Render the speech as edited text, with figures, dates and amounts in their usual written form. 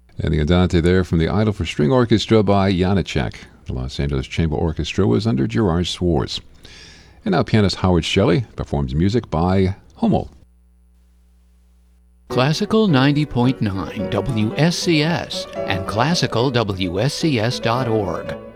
And the Andante there from the Idol for String Orchestra by Janacek. The Los Angeles Chamber Orchestra was under Gerard Swartz. And now pianist Howard Shelley performs music by Hummel. Classical 90.9 WSCS and classicalwscs.org.